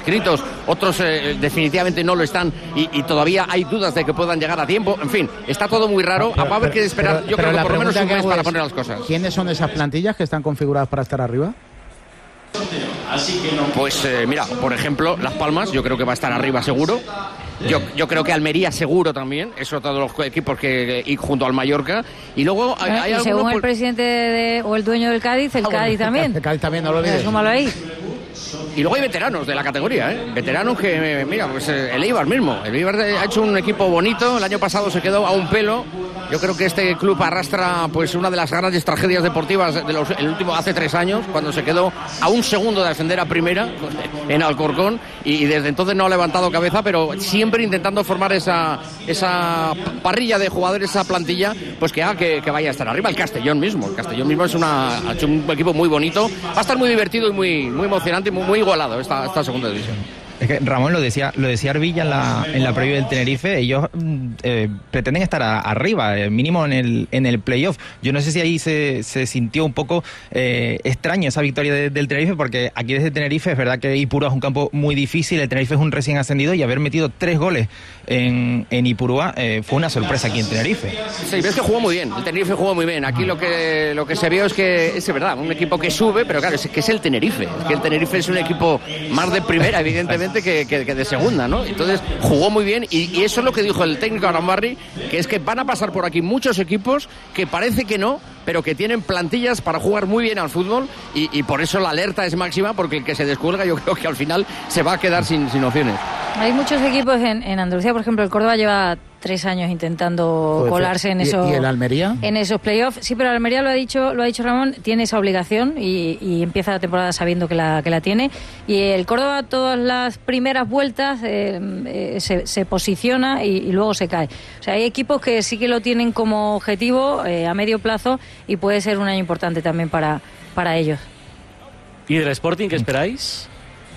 inscritos, otros definitivamente no lo están y todavía hay dudas de que puedan llegar a tiempo. En fin, está todo muy raro. Va a haber que esperar, yo creo que por lo menos un mes para poner las cosas. ¿Quiénes son esas plantillas que están configuradas para estar arriba? Pues mira, por ejemplo, Las Palmas, yo creo que va a estar arriba seguro. Yo creo que Almería seguro también, es otro de los equipos y junto al Mallorca. Y luego hay y según el presidente o el dueño del Cádiz, el Cádiz también. El Cádiz también, no lo olvides. Súmalo ahí. Y luego hay veteranos de la categoría, veteranos que, mira, pues el Eibar mismo. El Eibar ha hecho un equipo bonito, el año pasado se quedó a un pelo. Yo creo que este club arrastra pues una de las grandes tragedias deportivas el último hace 3 años, cuando se quedó a un segundo de ascender a primera en Alcorcón, y desde entonces no ha levantado cabeza, pero siempre intentando formar esa parrilla de jugadores, esa plantilla, pues que haga que vaya a estar arriba. El Castellón mismo ha hecho un equipo muy bonito, va a estar muy divertido y muy emocionante y muy igualado esta segunda división. Es que Ramón lo decía Arvilla en la previa del Tenerife. Ellos pretenden estar arriba, mínimo en el playoff. Yo no sé si ahí se sintió un poco extraño esa victoria del Tenerife, porque aquí desde Tenerife es verdad que Ipurúa es un campo muy difícil. El Tenerife es un recién ascendido y haber metido 3 goles en Ipurúa fue una sorpresa aquí en Tenerife. Sí, ves que jugó muy bien. El Tenerife jugó muy bien. Aquí lo que se vio es que es verdad, un equipo que sube, pero claro, es que es el Tenerife. Es que el Tenerife es un equipo más de primera, evidentemente, que de segunda, ¿no? Entonces jugó muy bien y eso es lo que dijo el técnico Arambarri, que es que van a pasar por aquí muchos equipos que parece que no, pero que tienen plantillas para jugar muy bien al fútbol y por eso la alerta es máxima, porque el que se descuelga yo creo que al final se va a quedar sin opciones. Hay muchos equipos en Andalucía, por ejemplo, el Córdoba lleva 3 años intentando colarse en esos... ¿Y el Almería? En esos playoffs. Sí, pero el Almería lo ha dicho Ramón, tiene esa obligación y empieza la temporada sabiendo que la tiene. Y el Córdoba, todas las primeras vueltas se posiciona y luego se cae. O sea, hay equipos que sí que lo tienen como objetivo a medio plazo y puede ser un año importante también para ellos. ¿Y del Sporting qué esperáis?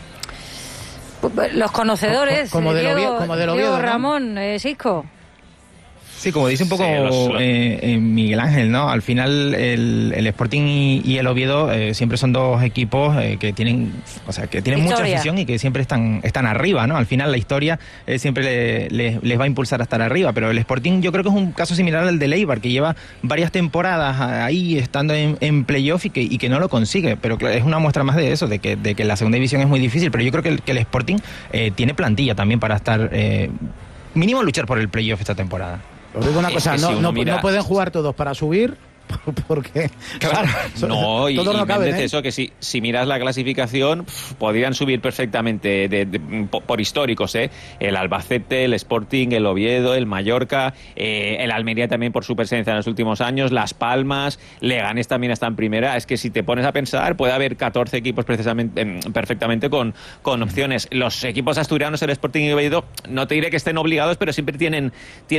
Los conocedores, como del Oviedo, Diego, Ramón, Sisco. Sí, como dice un poco Miguel Ángel, ¿no? Al final el Sporting y el Oviedo siempre son dos equipos que tienen mucha afición y que siempre están arriba, ¿no? Al final la historia siempre les va a impulsar a estar arriba, pero el Sporting yo creo que es un caso similar al del Eibar, que lleva varias temporadas ahí estando en playoff y que no lo consigue, pero es una muestra más de eso, de que la segunda división es muy difícil, pero yo creo que el Sporting tiene plantilla también para estar mínimo luchar por el playoff esta temporada. Os digo una cosa, no pueden jugar todos para subir, porque claro, no, y no caben, eso que si miras la clasificación podrían subir perfectamente por históricos, el Albacete, el Sporting, el Oviedo, el Mallorca, el Almería también por su presencia en los últimos años, Las Palmas, Leganés también está en primera. Es que si te pones a pensar puede haber 14 equipos precisamente perfectamente con opciones. Los equipos asturianos, el Sporting y el Oviedo, no te diré que estén obligados, pero siempre tienen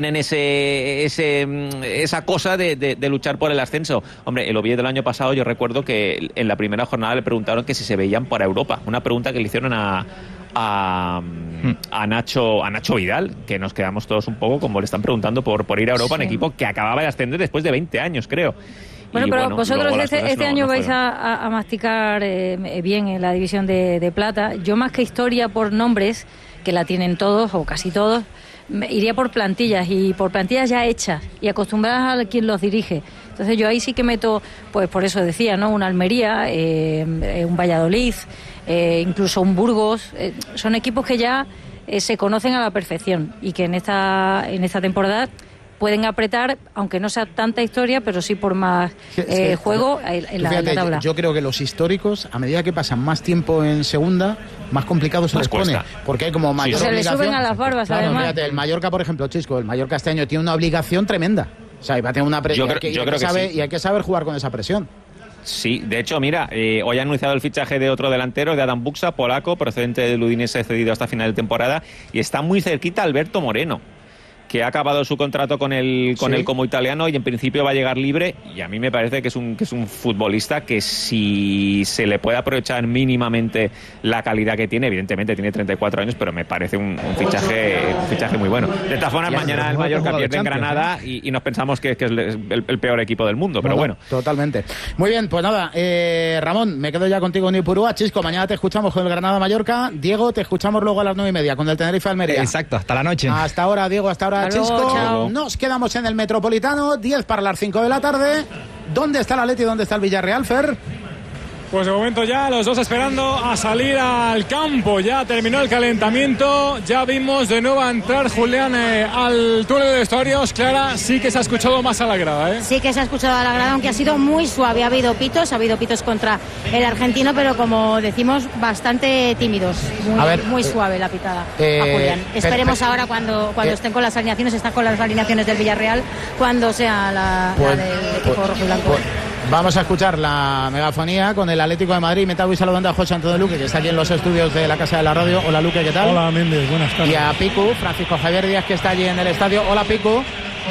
esa cosa de luchar por el ascenso. Hombre, el Oviedo el año pasado yo recuerdo que en la primera jornada le preguntaron que si se veían para Europa, una pregunta que le hicieron a Nacho Vidal, que nos quedamos todos un poco como le están preguntando por ir a Europa, sí. Un equipo que acababa de ascender después de 20 años, creo. Bueno, pero vosotros este año vais a masticar bien en la división de plata. Yo, más que historia por nombres, que la tienen todos o casi todos, iría por plantillas, y por plantillas ya hechas y acostumbradas a quien los dirige. Entonces yo ahí sí que meto, pues por eso decía, ¿no? Un Almería, un Valladolid, incluso un Burgos. Son equipos que ya se conocen a la perfección y que en esta temporada pueden apretar, aunque no sea tanta historia, pero sí por más juego en la tabla. Yo creo que los históricos, a medida que pasan más tiempo en segunda, más complicado se les pone, porque hay como mayor obligación. Se les suben a las barbas, claro, además. Fíjate, el Mallorca, por ejemplo, Chisco, el Mallorca este año tiene una obligación tremenda. O sea, va a tener una presión y hay que saber jugar con esa presión. Sí, de hecho, mira, hoy ha anunciado el fichaje de otro delantero, de Adam Buxa, polaco, procedente del Udinese, cedido hasta final de temporada, y está muy cerquita Alberto Moreno. que ha acabado su contrato con él como italiano y en principio va a llegar libre, y a mí me parece que es un futbolista que si se le puede aprovechar mínimamente la calidad que tiene, evidentemente tiene 34 años, pero me parece un fichaje muy bueno. De todas formas, mañana el Mallorca pierde en Granada y nos pensamos que es el peor equipo del mundo, pero bueno. Totalmente. Muy bien, pues nada, Ramón, me quedo ya contigo en Ipurúa. Chisco, mañana te escuchamos con el Granada-Mallorca. Diego, te escuchamos luego a las 9:30 con el Tenerife-Almería. Exacto, hasta la noche. Hasta ahora, Diego, hasta ahora. Chisco, chao. Nos quedamos en el Metropolitano, 10 para las 5 de la tarde. ¿Dónde está el Atleti y dónde está el Villarreal, Fer? Pues de momento ya los dos esperando a salir al campo. Ya terminó el calentamiento. Ya vimos de nuevo a entrar Julián al túnel de vestuarios. Clara, sí que se ha escuchado más a la grada, ¿eh? Sí que se ha escuchado a la grada, aunque ha sido muy suave. Ha habido pitos contra el argentino, pero como decimos, bastante tímidos. Muy suave la pitada a Julián. Esperemos ahora cuando estén con las alineaciones, están con las alineaciones del Villarreal, cuando sea la del equipo rojiblanco. Vamos a escuchar la megafonía con el Atlético de Madrid. Me voy saludando a José Antonio Luque, que está aquí en los estudios de la Casa de la Radio. Hola, Luque, ¿qué tal? Hola, Méndez, buenas tardes. Y a Picu, Francisco Javier Díaz, que está allí en el estadio. Hola, Picu.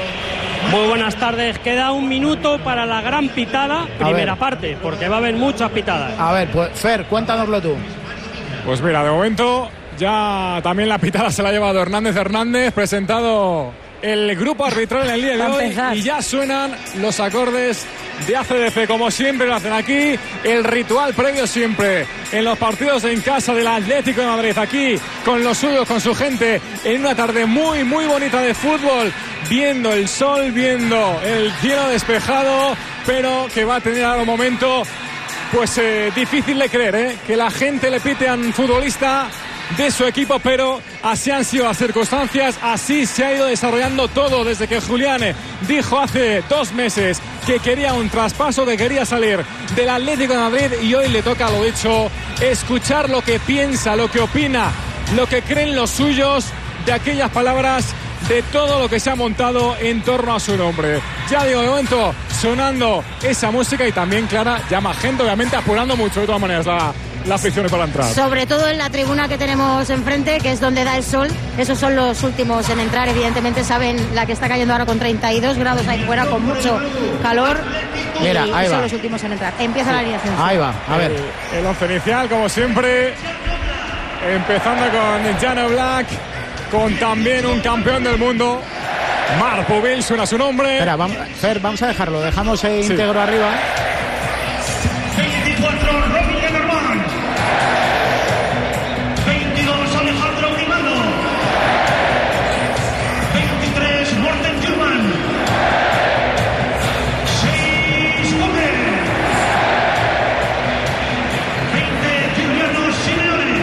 Muy buenas tardes. Queda un minuto para la gran pitada, primera parte, porque va a haber muchas pitadas. A ver, pues Fer, cuéntanoslo tú. Pues mira, de momento ya también la pitada se la ha llevado Hernández, presentado el grupo arbitral en el día de hoy, y ya suenan los acordes de ACDC, como siempre lo hacen aquí, el ritual previo siempre en los partidos en casa del Atlético de Madrid, aquí con los suyos, con su gente, en una tarde muy muy bonita de fútbol, viendo el sol, viendo el cielo despejado, pero que va a tener ahora un momento pues difícil de creer, que la gente le pite a un futbolista de su equipo, pero así han sido las circunstancias, así se ha ido desarrollando todo desde que Julián dijo hace 2 meses que quería un traspaso, que quería salir del Atlético de Madrid, y hoy le toca, lo dicho, escuchar lo que piensa, lo que opina, lo que creen los suyos de aquellas palabras, de todo lo que se ha montado en torno a su nombre. Ya digo, de momento sonando esa música, y también, Clara, llama gente, obviamente apurando mucho de todas maneras la afición para entrar. Sobre todo en la tribuna que tenemos enfrente, que es donde da el sol. Esos son los últimos en entrar. Evidentemente saben la que está cayendo ahora con 32 grados ahí fuera, con mucho calor. Mira, ahí son va. Los últimos en entrar. Empieza la alineación. Ahí va, a ver. El once inicial, como siempre, empezando con Jan Oblak, con también un campeón del mundo, Marc Pubil, suena su nombre. Espera, Fer, vamos a dejarlo. Dejamos íntegro arriba. 24, Robin Lenormand. 22, Alejandro Grimaldo. 23, Morten Jurman. 6, Gómez. 20, Giuliano Simeone.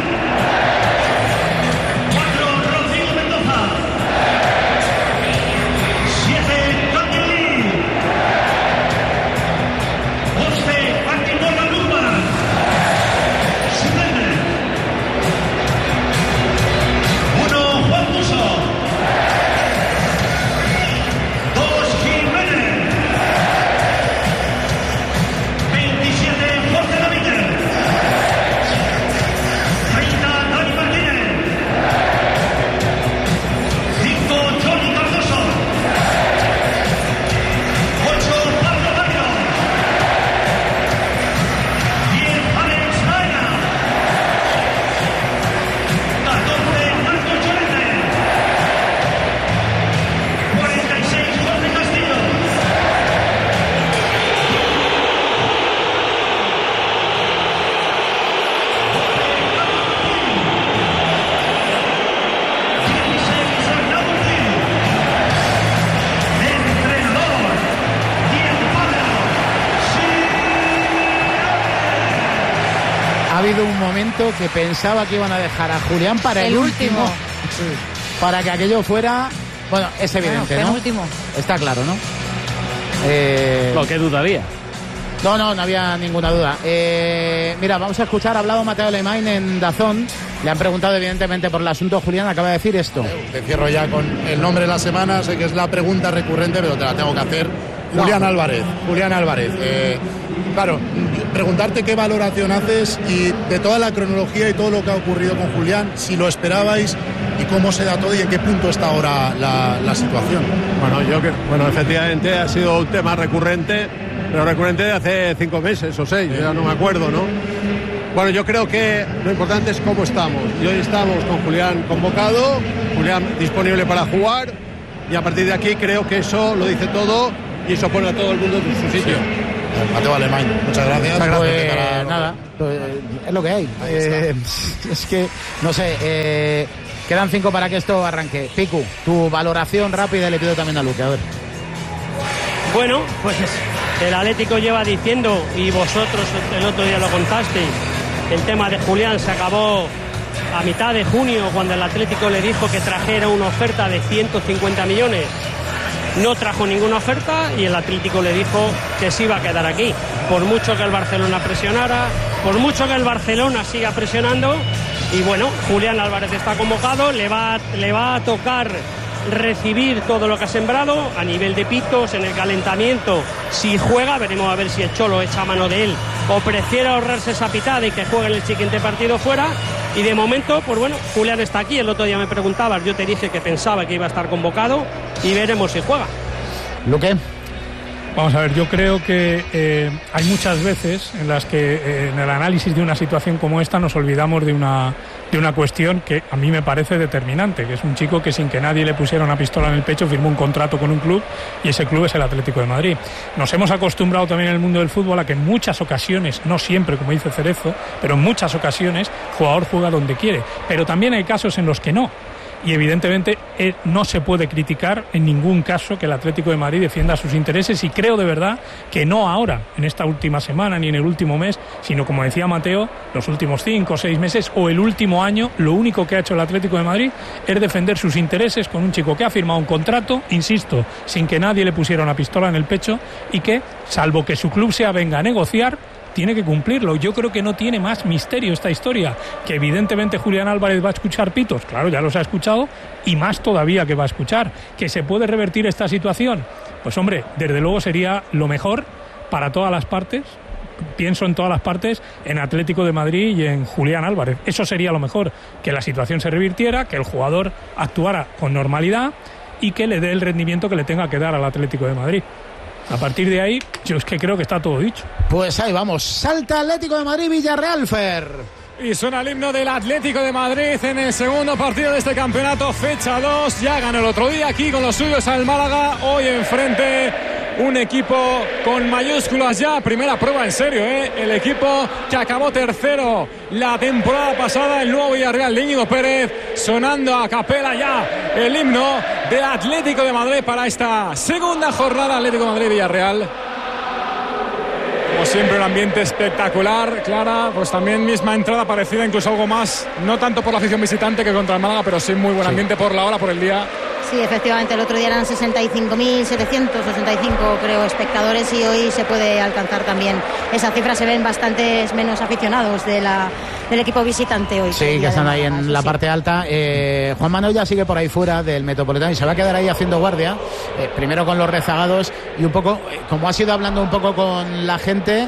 4, Rodrigo Mendoza. 7, Daniel Lee. 11, Artimola Luma. 1, Juan Muso. 2, Jiménez. 27, Jorge Lamine. 30, Dani Martínez. 5, Johnny Cardoso. 8, Pablo Barrio. 10, Alex Baena. 14, Marco Llorente. 46, Jorge Castillo. 16, Arnau Ortiz. Entrenador, Diego Pablo. Ha habido un momento que pensaba que iban a dejar a Julián para el último. Para que aquello fuera... Bueno, es evidente, ¿no? Penúltimo. Está claro, ¿no? ¿Qué duda había? No había ninguna duda. Mira, vamos a escuchar, ha hablado Mateo Alemán en DAZN. Le han preguntado evidentemente por el asunto. Julián acaba de decir esto. Te cierro ya con el nombre de la semana, sé que es la pregunta recurrente, pero te la tengo que hacer. Julián Álvarez. Claro, preguntarte qué valoración haces y de toda la cronología y todo lo que ha ocurrido con Julián, si lo esperabais y cómo se da todo y en qué punto está ahora la situación. Bueno, efectivamente ha sido un tema recurrente, pero recurrente de hace 5 meses o 6, ya no me acuerdo, ¿no? Bueno, yo creo que lo importante es cómo estamos. Y hoy estamos con Julián convocado, Julián disponible para jugar, y a partir de aquí creo que eso lo dice todo y eso pone a todo el mundo en su sitio. Mateo Alemán, muchas gracias. Nada, es lo que hay. Es que, no sé, quedan 5 para que esto arranque. Piku, tu valoración rápida y le pido también a Luque, a ver. Bueno, pues el Atlético lleva diciendo, y vosotros el otro día lo contasteis, el tema de Julián se acabó a mitad de junio, cuando el Atlético le dijo que trajera una oferta de 150 millones. No trajo ninguna oferta y el Atlético le dijo que se iba a quedar aquí. Por mucho que el Barcelona presionara, por mucho que el Barcelona siga presionando. Y bueno, Julián Álvarez está convocado, le va a tocar recibir todo lo que ha sembrado a nivel de pitos en el calentamiento. Si juega, veremos a ver si el Cholo echa mano de él o prefiere ahorrarse esa pitada y que juegue en el siguiente partido fuera. Y de momento, pues bueno, Julián está aquí. El otro día me preguntabas, yo te dije que pensaba que iba a estar convocado y veremos si juega. Luque. Vamos a ver, yo creo que hay muchas veces en las que en el análisis de una situación como esta nos olvidamos de una cuestión que a mí me parece determinante, que es un chico que sin que nadie le pusiera una pistola en el pecho firmó un contrato con un club y ese club es el Atlético de Madrid. Nos hemos acostumbrado también en el mundo del fútbol a que en muchas ocasiones, no siempre como dice Cerezo, pero en muchas ocasiones el jugador juega donde quiere, pero también hay casos en los que no. Y evidentemente no se puede criticar en ningún caso que el Atlético de Madrid defienda sus intereses, y creo de verdad que no ahora, en esta última semana ni en el último mes, sino como decía Mateo, los últimos 5 o 6 meses o el último año. Lo único que ha hecho el Atlético de Madrid es defender sus intereses con un chico que ha firmado un contrato, insisto, sin que nadie le pusiera una pistola en el pecho, y que, salvo que su club se avenga a negociar, tiene que cumplirlo. Yo creo que no tiene más misterio esta historia. Que evidentemente Julián Álvarez va a escuchar pitos, claro, ya los ha escuchado, y más todavía que va a escuchar. ¿Que se puede revertir esta situación? Pues hombre, desde luego sería lo mejor para todas las partes. Pienso en todas las partes, en Atlético de Madrid y en Julián Álvarez. Eso sería lo mejor, que la situación se revirtiera, que el jugador actuara con normalidad y que le dé el rendimiento que le tenga que dar al Atlético de Madrid. A partir de ahí, yo es que creo que está todo dicho. Pues ahí vamos. Salta Atlético de Madrid, Villarreal, Fer. Y suena el himno del Atlético de Madrid en el segundo partido de este campeonato, fecha 2. Ya ganó el otro día aquí con los suyos al Málaga. Hoy enfrente un equipo con mayúsculas ya. Primera prueba en serio, el equipo que acabó tercero la temporada pasada, el nuevo Villarreal de Íñigo Pérez, sonando a capela ya el himno de Atlético de Madrid para esta segunda jornada. Atlético de Madrid-Villarreal. Como siempre, un ambiente espectacular. Clara, pues también misma entrada parecida, incluso algo más, no tanto por la afición visitante que contra el Málaga, pero sí muy buen ambiente por la hora, por el día. Sí, efectivamente, el otro día eran 65.765, creo, espectadores, y hoy se puede alcanzar también esa cifra. Se ven bastantes menos aficionados del equipo visitante hoy. Sí, que están ahí en la parte alta. Juan Manuel ya sigue por ahí fuera del Metropolitano y se va a quedar ahí haciendo guardia, primero con los rezagados y un poco, como has ido hablando un poco con la gente,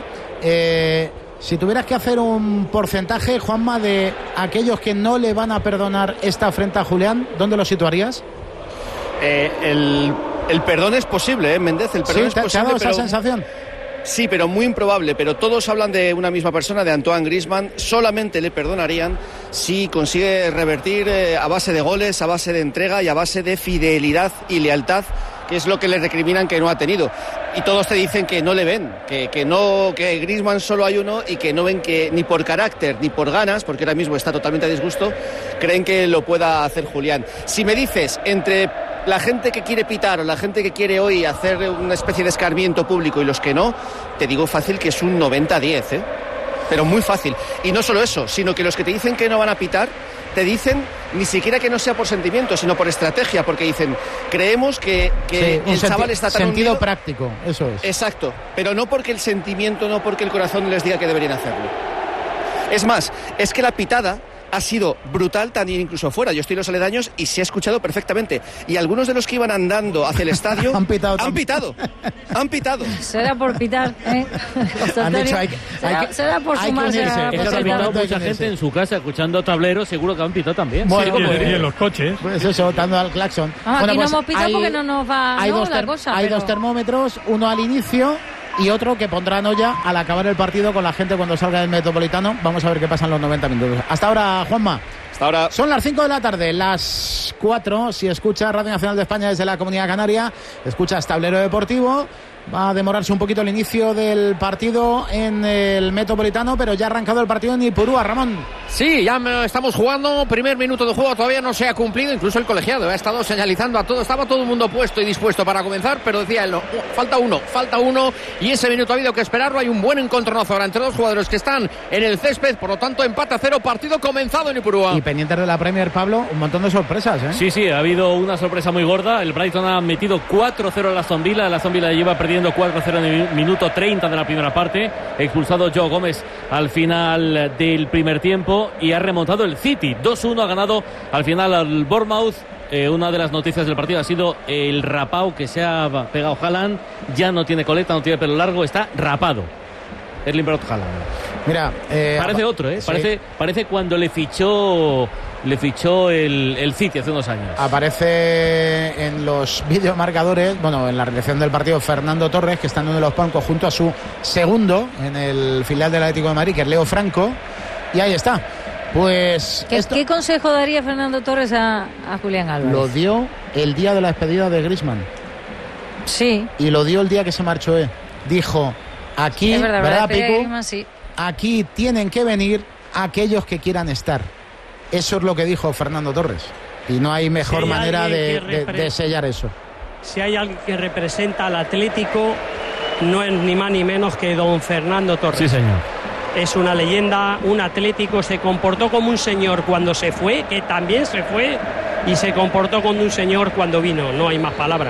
si tuvieras que hacer un porcentaje, Juanma, de aquellos que no le van a perdonar esta afrenta a Julián, ¿dónde lo situarías? El perdón es posible, Méndez, el perdón es posible. ¿Te ha dado esa sensación? Sí, pero muy improbable. Pero todos hablan de una misma persona, de Antoine Griezmann. Solamente le perdonarían si consigue revertir a base de goles, a base de entrega y a base de fidelidad y lealtad, que es lo que le recriminan que no ha tenido. Y todos te dicen que no le ven, que Griezmann solo hay uno, y que no ven que ni por carácter ni por ganas, porque ahora mismo está totalmente a disgusto, creen que lo pueda hacer Julián. Si me dices, entre la gente que quiere pitar o la gente que quiere hoy hacer una especie de escarmiento público y los que no, te digo fácil que es un 90-10, pero muy fácil. Y no solo eso, sino que los que te dicen que no van a pitar, te dicen ni siquiera que no sea por sentimiento, sino por estrategia, porque dicen, creemos que sí, el chaval está tan sentido hundido. Práctico, eso es. Exacto, pero no porque el sentimiento, no porque el corazón les diga que deberían hacerlo. Es más, es que la pitada ha sido brutal, también incluso fuera. Yo estoy en los aledaños y se ha escuchado perfectamente. Y algunos de los que iban andando hacia el estadio han pitado. Será por pitar, ¿eh? Han dicho, será por sumarse. Mucha gente en su casa escuchando tableros, seguro que han pitado también. Bueno, y en los coches. Pues eso, dando al claxon. Aquí no hemos pitado porque no nos va la cosa. Hay dos termómetros, uno al inicio y otro que pondrán olla al acabar el partido con la gente cuando salga del Metropolitano. Vamos a ver qué pasa en los 90 minutos. Hasta ahora, Juanma. Hasta ahora. Son las 5 de la tarde, las 4. Si escuchas Radio Nacional de España desde la Comunidad Canaria, escuchas Tablero Deportivo. Va a demorarse un poquito el inicio del partido en el Metropolitano, pero ya ha arrancado el partido en Ipurúa, Ramón. Sí, ya estamos jugando, primer minuto de juego todavía no se ha cumplido, incluso el colegiado ha estado señalizando a todo, estaba todo el mundo puesto y dispuesto para comenzar, pero decía él, no, falta uno, y ese minuto ha habido que esperarlo. Hay un buen encontronazo ahora entre dos jugadores que están en el césped, por lo tanto empate a 0, partido comenzado en Ipurúa. Y pendientes de la Premier, Pablo, un montón de sorpresas, ¿eh? Sí, ha habido una sorpresa muy gorda. El Brighton ha metido 4-0 al Aston Villa. El Aston Villa lleva perdiendo 4-0 en el minuto 30 de la primera parte. Expulsado Joe Gómez al final del primer tiempo y ha remontado el City. 2-1 ha ganado al final al Bournemouth. Una de las noticias del partido ha sido el rapao que se ha pegado Haaland. Ya no tiene coleta, no tiene pelo largo, está rapado. Erling Braut Haaland. Mira, parece otro, ¿eh? Sí. Parece cuando le fichó el City hace unos años. Aparece en los videomarcadores, en la reacción del partido, Fernando Torres, que está en uno de los bancos junto a su segundo en el filial del Atlético de Madrid, que es Leo Franco, y ahí está. Pues ¿Qué consejo daría Fernando Torres a Julián Álvarez? Lo dio el día de la despedida de Griezmann. Sí. Y lo dio el día que se marchó. Dijo, aquí, es verdad, Pico? Griezmann, sí. Aquí tienen que venir aquellos que quieran estar. Eso es lo que dijo Fernando Torres. Y no hay mejor manera de sellar eso. Si hay alguien que representa al Atlético, no es ni más ni menos que don Fernando Torres. Sí, señor. Es una leyenda, un Atlético, se comportó como un señor cuando se fue, que también se fue, y se comportó como un señor cuando vino. No hay más palabras.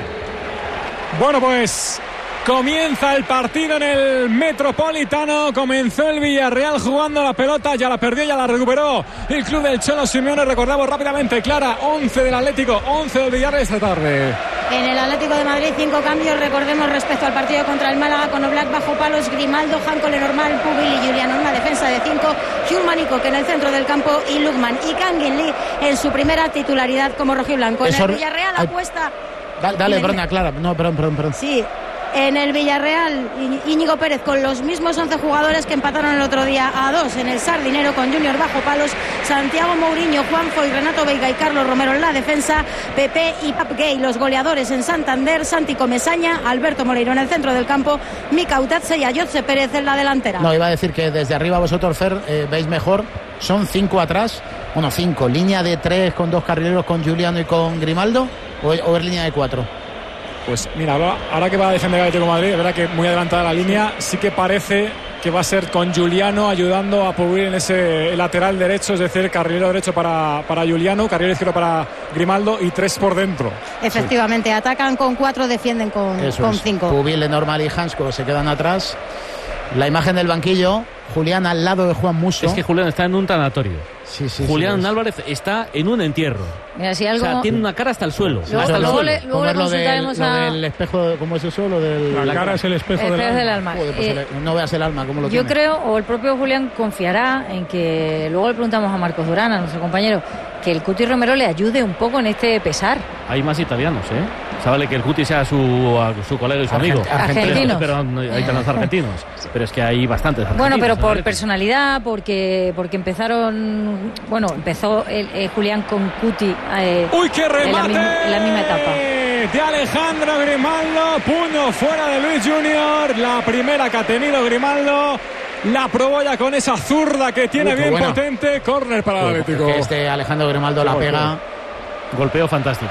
Bueno, pues comienza el partido en el Metropolitano. Comenzó el Villarreal jugando la pelota, ya la perdió, ya la recuperó el club del Cholo Simeone. Recordamos rápidamente, Clara, 11 del Atlético, 11 del Villarreal esta tarde. En el Atlético de Madrid, 5 cambios, recordemos, respecto al partido contra el Málaga, con Oblak bajo palos, Grimaldo, Janko, Lenormand, Pubil y Julián en una defensa de 5, Hjulmanico, que en el centro del campo, y Lukman y Kangin Lee en su primera titularidad como rojiblanco. En el Villarreal apuesta... Dale, Brona, Clara. No, perdón. Sí. En el Villarreal, Íñigo Pérez con los mismos 11 jugadores que empataron el otro día a 2 en el Sardinero, con Junior bajo palos, Santiago Mourinho, Juanjo y Renato Veiga y Carlos Romero en la defensa, Pepe y Pap Gay los goleadores en Santander, Santi Comesaña, Alberto Moleiro en el centro del campo, Mika Utatse y Ayotze Pérez en la delantera. No, iba a decir que desde arriba vosotros, Fer, veis mejor, son 5 atrás, 5, línea de 3 con 2 carrileros, con Juliano y con Grimaldo, o es línea de 4. Pues mira, ahora que va a defender el Atlético de Madrid, es verdad que muy adelantada la línea, sí que parece que va a ser con Juliano ayudando a cubrir en ese lateral derecho, es decir, carrilero derecho para Juliano, carrilero izquierdo para Grimaldo y 3 por dentro. Efectivamente, atacan con 4, defienden con 5. Pubil, Lenormand y Hansko se quedan atrás. La imagen del banquillo, Julián al lado de Juan Musso. Es que Julián está en un tanatorio. Sí, Julián Álvarez está en un entierro. Mira, si algo... O sea, tiene una cara hasta el suelo. Luego le consultaremos lo del espejo, ¿cómo es eso? Lo del... La cara es el espejo del alma. Joder, pues no veas el alma, ¿cómo lo tiene? Yo creo, o el propio Julián confiará en que... Luego le preguntamos a Marcos Durán, a nuestro compañero, que el Cuti Romero le ayude un poco en este pesar. Hay más italianos, ¿eh? O sea, vale que el Cuti sea su colega y su amigo. Argentinos. Pero hay tantos argentinos. Pero es que hay bastantes argentinos. Bueno, pero por personalidad, porque empezaron... Bueno, empezó Julián con Cuti ¡uy, qué remate! en la misma etapa. De Alejandro Grimaldo, puño fuera de Luis Junior. La primera que ha tenido Grimaldo. La probó ya con esa zurda que tiene bien potente. Córner para el Atlético. Que Alejandro Grimaldo la pega. Golpeo fantástico.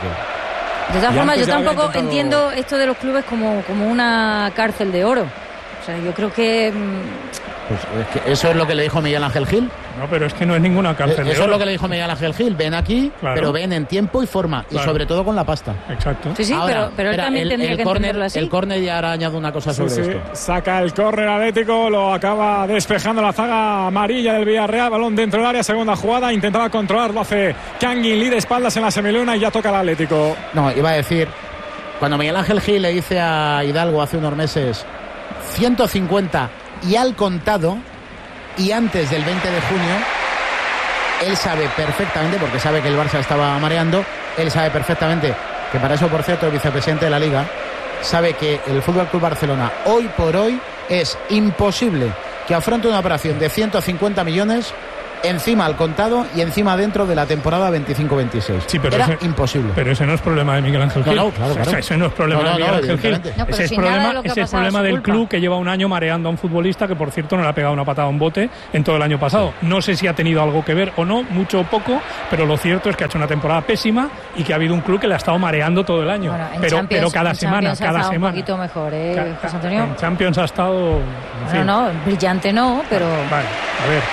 De todas formas, yo tampoco entiendo esto de los clubes como una cárcel de oro. O sea, yo creo que Pues es que eso es lo que le dijo Miguel Ángel Gil. No, pero es que no es ninguna cárcel. Eso es lo que le dijo Miguel Ángel Gil. Ven aquí, claro, pero ven en tiempo y forma. Claro. Y sobre todo con la pasta. Exacto. Sí, Ahora, pero él también tendría que entenderlo así. El córner ya ahora añado una cosa sobre esto. Saca el córner Atlético, lo acaba despejando la zaga amarilla del Villarreal. Balón dentro del área, segunda jugada. Intentaba controlar, lo hace Kang In Lee de espaldas en la semiluna y ya toca el Atlético. No, iba a decir, cuando Miguel Ángel Gil le dice a Hidalgo hace unos meses 150 y al contado y antes del 20 de junio, él sabe perfectamente, porque sabe que el Barça estaba mareando, él sabe perfectamente que para eso, por cierto, el vicepresidente de la Liga sabe que el Fútbol Club Barcelona hoy por hoy es imposible que afronte una operación de 150 millones encima al contado y encima dentro de la temporada 25-26. Sí, pero era imposible. Pero ese no es problema de Miguel Ángel Gil. No, claro. Ese no es problema de Miguel Ángel Gil. Ese es problema del club, que lleva un año mareando a un futbolista que, por cierto, no le ha pegado una patada a un bote en todo el año pasado. No sé si ha tenido algo que ver o no, mucho o poco, pero lo cierto es que ha hecho una temporada pésima y que ha habido un club que le ha estado mareando todo el año. Bueno, pero cada semana. Un poquito mejor, José Antonio. En Champions ha estado... No, brillante no, pero... Vale, a ver...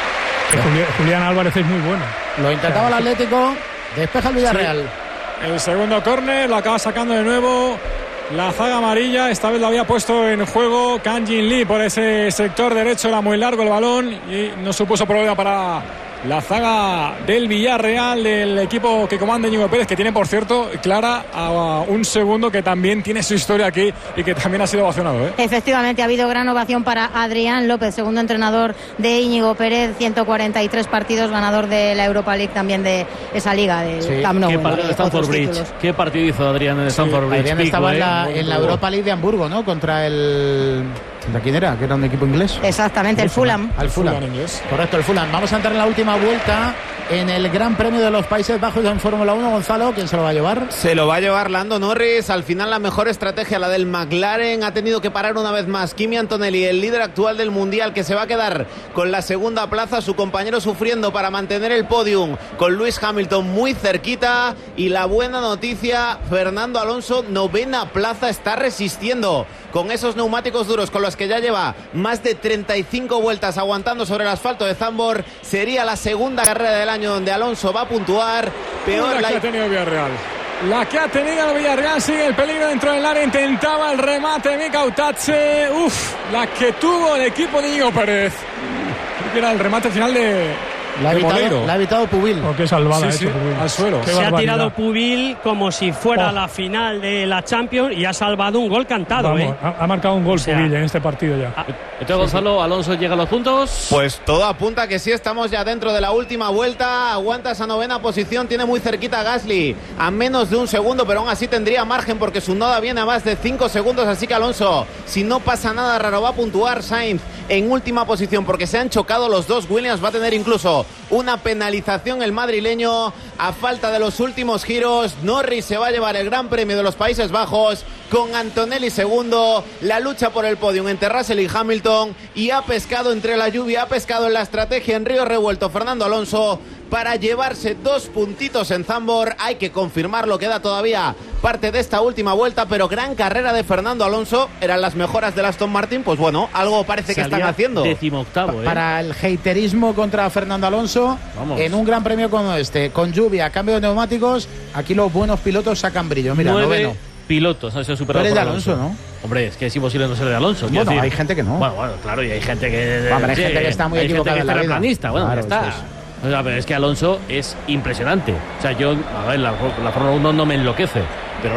Julián Álvarez es muy bueno. Lo intentaba el Atlético, despeja el Villarreal. Sí. El segundo córner lo acaba sacando de nuevo la zaga amarilla. Esta vez lo había puesto en juego Kang In Lee por ese sector derecho. Era muy largo el balón y no supuso problema para la zaga del Villarreal, del equipo que comanda Íñigo Pérez, que tiene, por cierto, Clara, a un segundo que también tiene su historia aquí y que también ha sido ovacionado. Efectivamente, ha habido gran ovación para Adrián López, segundo entrenador de Íñigo Pérez, 143 partidos, ganador de la Europa League también de esa liga del Camp Nou. Qué partido de Stamford Bridge. Qué partido hizo Adrián en Stamford Bridge. Adrián estaba en la Europa League de Hamburgo, ¿no? Contra el... ¿De quién era? ¿Que era un equipo inglés? Exactamente, el Fulham. Al Fulham inglés. Correcto, el Fulham. Vamos a entrar en la última vuelta en el Gran Premio de los Países Bajos en Fórmula 1. Gonzalo, ¿quién se lo va a llevar? Se lo va a llevar Lando Norris. Al final la mejor estrategia, la del McLaren. Ha tenido que parar una vez más Kimi Antonelli, el líder actual del Mundial, que se va a quedar con la segunda plaza. Su compañero sufriendo para mantener el podium, con Lewis Hamilton muy cerquita. Y la buena noticia, Fernando Alonso, novena plaza, está resistiendo con esos neumáticos duros con los que ya lleva más de 35 vueltas aguantando sobre el asfalto de Zandvoort. Sería la segunda carrera del año donde Alonso va a puntuar. Peor la que ha tenido Villarreal. La que ha tenido el Villarreal, sigue el peligro dentro del área, intentaba el remate Mika Utache. La que tuvo el equipo de Íñigo Pérez. Creo que era el remate final de... La ha evitado Pubil. Qué salvada sí, Pubil. Al suelo. Se ha tirado Pubil como si fuera la final de la Champions y ha salvado un gol cantado. Vamos, ha marcado un gol Pubil en este partido ya. Entonces, Gonzalo, Alonso llega a los puntos. Pues todo apunta que sí, estamos ya dentro de la última vuelta. Aguanta esa novena posición, tiene muy cerquita a Gasly a menos de un segundo, pero aún así tendría margen porque su noda viene a más de 5 segundos. Así que Alonso, si no pasa nada raro, va a puntuar. Sainz en última posición porque se han chocado los dos. Williams va a tener incluso una penalización el madrileño a falta de los últimos giros. Norris se va a llevar el Gran Premio de los Países Bajos con Antonelli segundo. La lucha por el podium entre Russell y Hamilton, y ha pescado entre la lluvia, ha pescado en la estrategia en río revuelto Fernando Alonso para llevarse 2 puntitos en Zandvoort. Hay que confirmarlo, queda todavía parte de esta última vuelta, pero gran carrera de Fernando Alonso. Eran las mejoras del Aston Martin, pues bueno, algo parece que están haciendo. 18º, Para el haterismo contra Fernando Alonso, en un gran premio como este, con lluvia, cambio de neumáticos, aquí los buenos pilotos sacan brillo. Mira, 9 noveno. pilotos han sido superados por Alonso, ¿no? Hombre, es que es imposible no ser de Alonso. Bueno, hay gente que no. Bueno, claro, y hay gente que... Hay gente que está muy equivocada en la vida. Planista, bueno, claro, ya está. O sea, pero es que Alonso es impresionante. O sea, yo, a ver, la Fórmula 1 no me enloquece, pero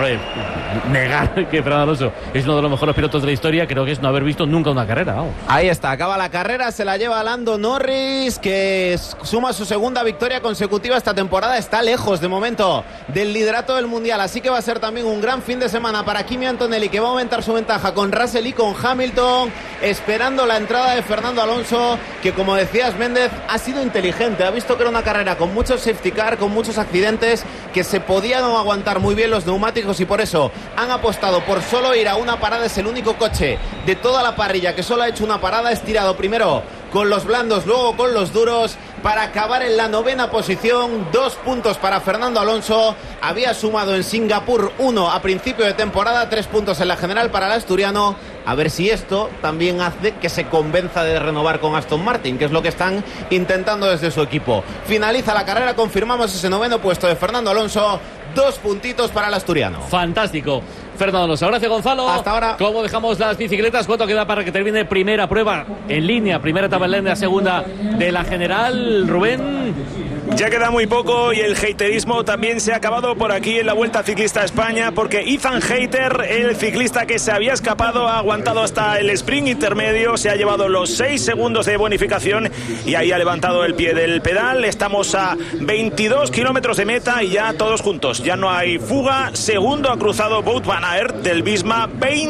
negar que Fernando Alonso es uno de los mejores pilotos de la historia, creo que es no haber visto nunca una carrera. Vamos. Ahí está, acaba la carrera, se la lleva Lando Norris, que suma su segunda victoria consecutiva esta temporada. Está lejos de momento del liderato del Mundial, así que va a ser también un gran fin de semana para Kimi Antonelli, que va a aumentar su ventaja con Russell y con Hamilton, esperando la entrada de Fernando Alonso, que, como decías, Méndez, ha sido inteligente, ha visto que era una carrera con muchos safety car, con muchos accidentes, que se podían aguantar muy bien los neumáticos, y por eso han apostado por solo ir a una parada. Es el único coche de toda la parrilla que solo ha hecho una parada, estirado primero con los blandos, luego con los duros, para acabar en la novena posición. 2 puntos para Fernando Alonso. Había sumado en Singapur 1 a principio de temporada, 3 puntos en la general para el asturiano. A ver si esto también hace que se convenza de renovar con Aston Martin, que es lo que están intentando desde su equipo. Finaliza la carrera, confirmamos ese 9º puesto de Fernando Alonso. 2 puntitos para el asturiano. Fantástico. Fernando Alonso. Gracias, Gonzalo. Hasta ahora. ¿Cómo dejamos las bicicletas? ¿Cuánto queda para que termine primera prueba en línea? Primera etapa en línea, segunda de la general. Rubén. Ya queda muy poco y el haterismo también se ha acabado por aquí en la Vuelta Ciclista a España, porque Ethan Hayter, el ciclista que se había escapado, ha aguantado hasta el sprint intermedio, se ha llevado los 6 segundos de bonificación y ahí ha levantado el pie del pedal. Estamos a 22 kilómetros de meta y ya todos juntos, ya no hay fuga. Segundo ha cruzado Wout van Aert del Visma,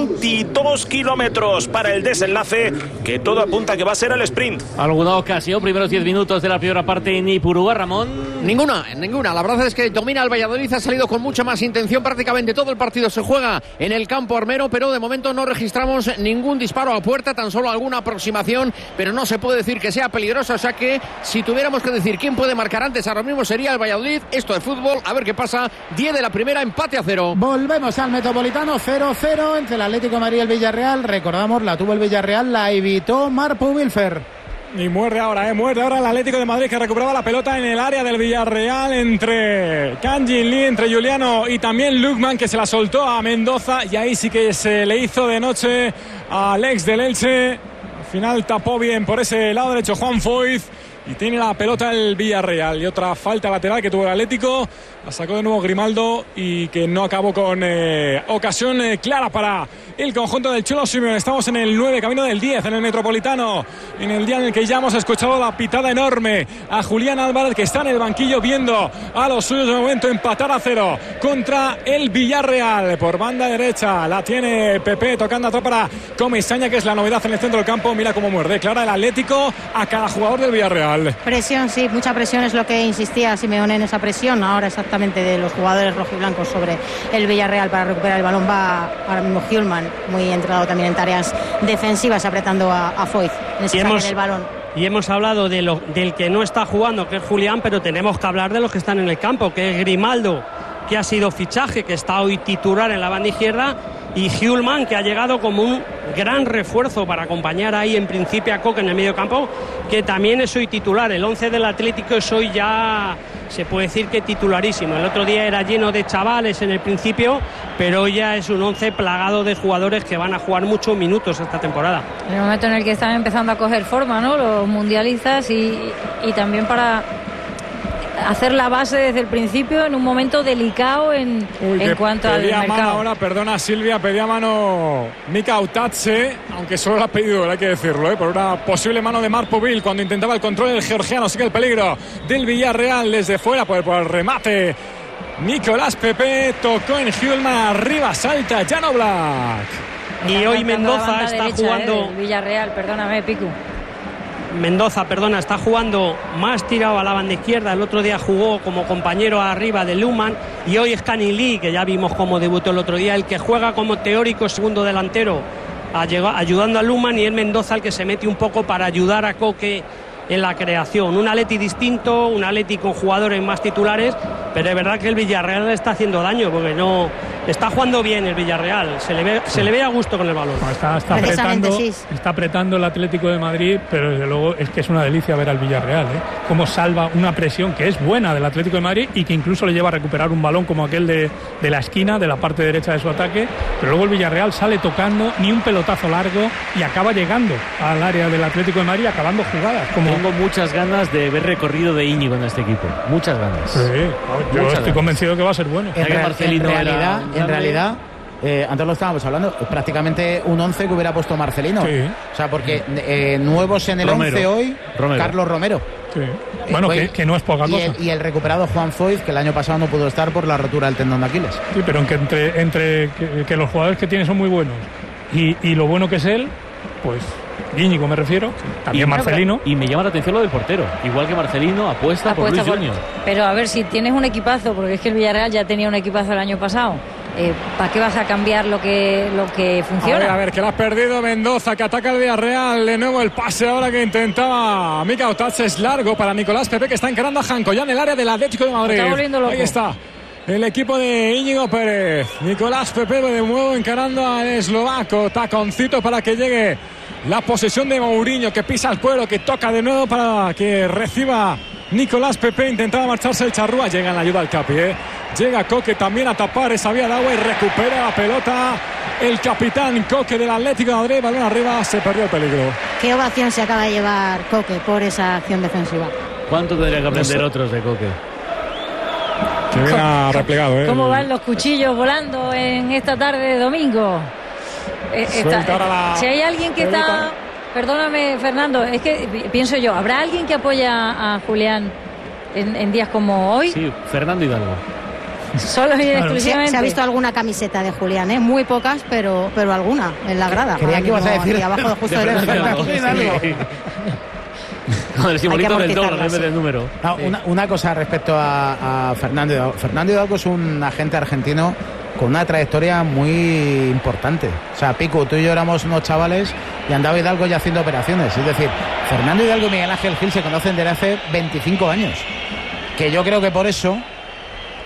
22 kilómetros para el desenlace, que todo apunta que va a ser el sprint. ¿Alguna ocasión? Primeros 10 minutos de la primera parte en Ipurúa, Ramón. Ninguna. La verdad es que domina el Valladolid, ha salido con mucha más intención. Prácticamente todo el partido se juega en el campo armero, pero de momento no registramos ningún disparo a puerta, tan solo alguna aproximación, pero no se puede decir que sea peligroso. O sea que si tuviéramos que decir quién puede marcar antes, ahora mismo sería el Valladolid. Esto es fútbol, a ver qué pasa. 10 de la primera, empate a 0. Volvemos al Metropolitano, 0-0 entre el Atlético de Madrid y el Villarreal. Recordamos, la tuvo el Villarreal, la evitó Marco Wilfer. Y muerde ahora el Atlético de Madrid, que recuperaba la pelota en el área del Villarreal entre Kang Jin Lee, entre Juliano y también Lukman, que se la soltó a Mendoza, y ahí sí que se le hizo de noche a Alex del Elche. Al final tapó bien por ese lado derecho Juan Foyth y tiene la pelota el Villarreal. Y otra falta lateral que tuvo el Atlético, la sacó de nuevo Grimaldo y que no acabó con ocasión clara para el conjunto del Cholo Simeone. Estamos en el 9, camino del 10 en el Metropolitano, en el día en el que ya hemos escuchado la pitada enorme a Julián Álvarez, que está en el banquillo viendo a los suyos de momento empatar a 0 contra el Villarreal. Por banda derecha la tiene Pepe tocando atrás para Comesaña, que es la novedad en el centro del campo. Mira cómo muerde clara el Atlético a cada jugador del Villarreal. Presión, sí, mucha presión, es lo que insistía Simeone, en esa presión ahora exactamente de los jugadores rojiblancos sobre el Villarreal para recuperar el balón. Va ahora mismo Hjulman, muy entrenado también en tareas defensivas, apretando a Foyth en ese saque del balón. Y hemos hablado del que no está jugando, que es Julián, pero tenemos que hablar de los que están en el campo, que es Grimaldo, que ha sido fichaje, que está hoy titular en la banda izquierda, y Hjulman, que ha llegado como un gran refuerzo para acompañar ahí en principio a Coque en el medio campo, que también es hoy titular. El 11 del Atlético es hoy ya, se puede decir que titularísimo. El otro día era lleno de chavales en el principio, pero hoy ya es un 11 plagado de jugadores que van a jugar muchos minutos esta temporada. En el momento en el que están empezando a coger forma, ¿no?, los mundialistas, y también para hacer la base desde el principio en un momento delicado en cuanto al mercado. Mano ahora, perdona Silvia, pedía mano Mika Otatze, aunque solo la ha pedido, hay que decirlo, por una posible mano de Marc Pubil cuando intentaba el control del georgiano. Sigue el peligro del Villarreal desde fuera por el remate. Nicolás Pepe tocó en Hjulman, arriba salta Jan Oblak. Y hoy Mendoza está jugando. Villarreal, perdóname, Picu. Está jugando más tirado a la banda izquierda. El otro día jugó como compañero arriba de Luhmann, y hoy es Kang Jin Lee, que ya vimos cómo debutó el otro día, el que juega como teórico segundo delantero, ayudando a Luhmann, y el Mendoza el que se mete un poco para ayudar a Coque en la creación. Un Atleti distinto, un Atleti con jugadores más titulares, pero es verdad que el Villarreal le está haciendo daño, porque no está jugando bien el Villarreal, se le ve a gusto con el balón. Está apretando el Atlético de Madrid, pero desde luego es que es una delicia ver al Villarreal, cómo salva una presión que es buena del Atlético de Madrid y que incluso le lleva a recuperar un balón como aquel de la esquina, de la parte derecha de su ataque, pero luego el Villarreal sale tocando, ni un pelotazo largo, y acaba llegando al área del Atlético de Madrid, acabando jugadas. Tengo muchas ganas de ver recorrido de Íñigo en este equipo, muchas ganas. Sí, yo estoy convencido que va a que va a ser bueno. En realidad, antes lo estábamos hablando, es prácticamente un 11 que hubiera puesto Marcelino. Sí. O sea, porque nuevos en el 11 hoy, Carlos Romero. Sí. Bueno, que no es poca cosa. Y el recuperado Juan Foyth, que el año pasado no pudo estar por la rotura del tendón de Aquiles. Sí, pero entre que los jugadores que tiene son muy buenos y lo bueno que es él, pues Íñigo me refiero, también Marcelino. Y me llama la atención lo del portero, igual que Marcelino apuesta por Luis Junior. Pero a ver, si tienes un equipazo, porque es que el Villarreal ya tenía un equipazo el año pasado, ¿para qué vas a cambiar lo que funciona? A ver, que lo has perdido Mendoza, que ataca el Villarreal. De nuevo el pase ahora que intentaba Mika Otatze, es largo para Nicolás Pepe, que está encarando a Janko ya en el área del Atlético de Madrid. Está volviendo loco. Ahí está el equipo de Íñigo Pérez. Nicolás Pepe de nuevo encarando al eslovaco. Taconcito para que llegue la posesión de Mourinho, que pisa el cuero, que toca de nuevo para que reciba Nicolás Pepe. Intentaba marcharse el charrúa. Llega en la ayuda al Capi, Llega Coque también a tapar esa vía de agua y recupera la pelota el capitán Coque del Atlético de Madrid. Balón arriba, se perdió el peligro. Qué ovación se acaba de llevar Coque por esa acción defensiva. ¿Cuánto tendría que aprender otros de Coque? Que viene replegado, ¿Cómo van los cuchillos volando en esta tarde de domingo? Si hay alguien que está... Perdóname, Fernando, es que pienso yo, ¿habrá alguien que apoya a Julián en días como hoy? Sí, Fernando Hidalgo. Solo y exclusivamente. Se ha visto alguna camiseta de Julián, muy pocas, pero alguna en la grada. Creía que ibas a decir abajo de justo derecho. Con el simbolito del dólar en vez del número. No, una cosa respecto a Fernando Hidalgo. Fernando Hidalgo es un agente argentino con una trayectoria muy importante. O sea, Pico, tú y yo éramos unos chavales y andaba Hidalgo ya haciendo operaciones. Es decir, Fernando Hidalgo y Miguel Ángel Gil se conocen desde hace 25 años. Que yo creo que por eso